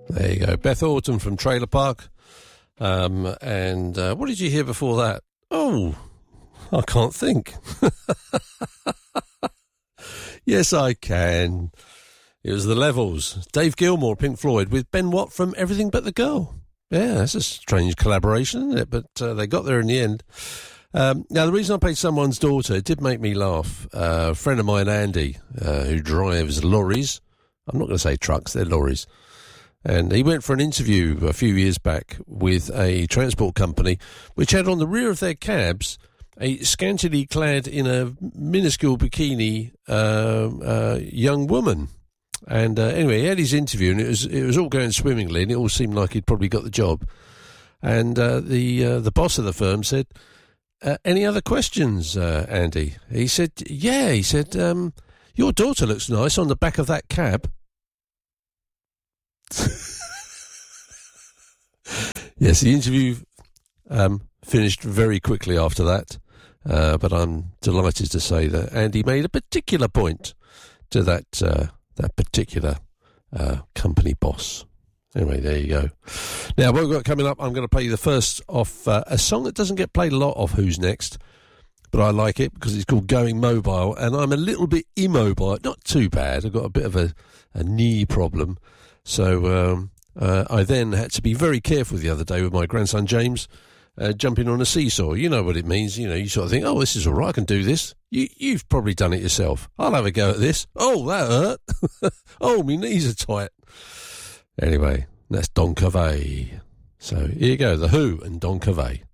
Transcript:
There you go. Beth Orton from Trailer Park. And what did you hear before that? Oh, I can't think. Yes, I can. It was The Levels. Dave Gilmour, Pink Floyd, with Ben Watt from Everything But the Girl. Yeah, that's a strange collaboration, isn't it? But they got there in the end. Now, the reason I played Someone's Daughter, it did make me laugh. A friend of mine, Andy, who drives lorries. I'm not going to say trucks, they're lorries. And he went for an interview a few years back with a transport company which had on the rear of their cabs a scantily clad in a minuscule bikini young woman. And anyway, he had his interview, and it was all going swimmingly, and it all seemed like he'd probably got the job. And the boss of the firm said, any other questions, Andy? He said, yeah. He said, your daughter looks nice on the back of that cab. Yes, the interview finished very quickly after that. But I'm delighted to say that Andy made a particular point to that particular company boss. Anyway, there you go. Now, what we've got coming up, I'm going to play you the first off a song that doesn't get played a lot of Who's Next, but I like it because it's called Going Mobile, and I'm a little bit immobile. Not too bad. I've got a bit of a knee problem. So I then had to be very careful the other day with my grandson James jumping on a seesaw. You know what it means. You know, you sort of think, oh, this is all right, I can do this. You've probably done it yourself. I'll have a go at this. Oh, that hurt. Oh, my knees are tight. Anyway, that's Don Covey. So here you go, The Who and Don Covey.